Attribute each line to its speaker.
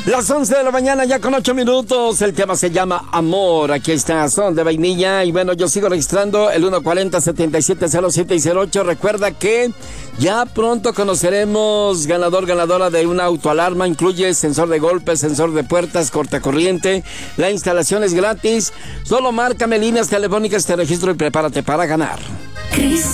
Speaker 1: Las 11 de la mañana ya con 8 minutos. El tema se llama Amor. Aquí está, Son de Vainilla. Y bueno, yo sigo registrando el 140-7707 y 08. Recuerda que ya pronto conoceremos ganadora de una autoalarma. Incluye sensor de golpes, sensor de puertas, cortacorriente. La instalación es gratis. Solo márcame líneas telefónicas, te registro y prepárate para ganar.